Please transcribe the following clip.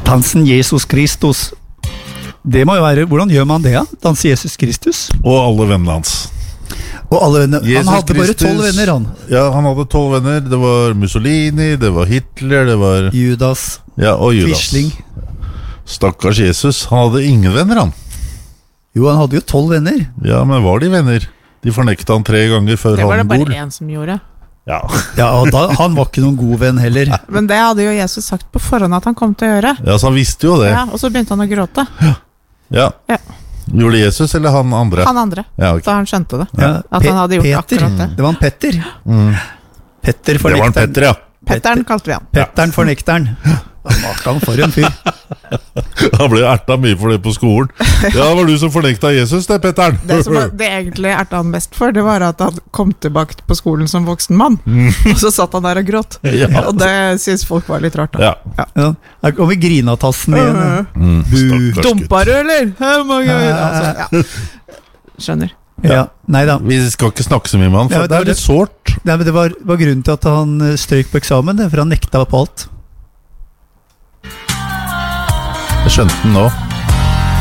Dansen Jesus Kristus. Det må jo være, hvordan gjør man det da? Danse Jesus Kristus? Og alle vennene hans. Og alle venner, Jesus han hadde bare 12 venner han. Ja, han hadde 12 venner. Det var Mussolini, det var Hitler, det var Judas, og Judas. Quisling. Stakkars Jesus, han hadde ingen venner han. Jo, han hadde jo 12 venner. Ja, men var de venner? De fornektet han 3 ganger før han Det var det bor. bare en som gjorde. Ja, og han var ikke noen god venn heller. Men det hadde jo Jesus sagt på forhånd at han kom til å gjøre. ja, så han visste jo det. Ja, og så begynte han å gråte. Ja. Gjorde Jesus eller han andre? Han andre. Ja, ok. Så han skjønte det. Ja, At han hadde gjort Peter. akkurat det. Det var en Petter. Petter Det var en fornekteren. Petter, ja. Petteren kalte vi han. Petteren fornekteren. Han for en fyr. Han ble erta mye for det på skolen. Ja, det var du som fornekta Jesus, det, Petteren. Det egentlig erta han mest for, det var at han kom tilbake på skolen som voksen mann. Og så satt han der og gråt. Ja. Og det synes folk var litt rart da. Ja. Ja, her kommer Grinatassen igjen. Stakkars gutt. Dumper du, eller? Hvor mange altså, ja. Skjønner. Ja, nei da. Vi skal ikke snakke så mye med han, for Ja, det er litt sårt. Nei, men det var grunnen til at han strøk på eksamen, for han nekta på alt. Jeg skjønte den nå.